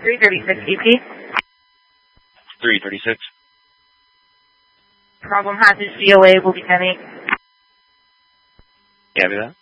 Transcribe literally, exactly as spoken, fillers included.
three thirty-six E P. three thirty-six. Problem has his C O A will be pending. Copy that.